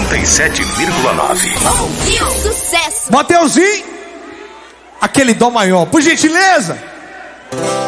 97,9. Ouviu sucesso. Mateuzinho, aquele dó maior, por gentileza.